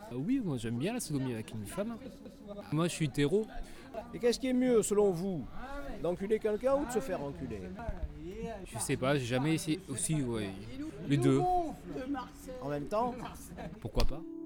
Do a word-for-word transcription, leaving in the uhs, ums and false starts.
Ah oui, moi j'aime bien la sodomie avec une femme. Moi je suis hétéro. Et qu'est-ce qui est mieux selon vous, d'enculer quelqu'un ou de se faire enculer? Je sais pas, j'ai jamais essayé. Aussi, ouais. Les deux. En même temps? Pourquoi pas?